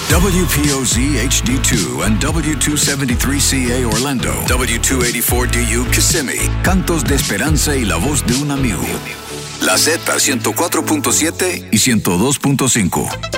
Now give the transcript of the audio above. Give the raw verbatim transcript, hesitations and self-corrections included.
W P O Z H D two and W two seventy-three C A Orlando, W two eighty-four D U Kissimmee. Cantos de esperanza y la voz de un amigo. La Z ciento cuatro punto siete y ciento dos punto cinco.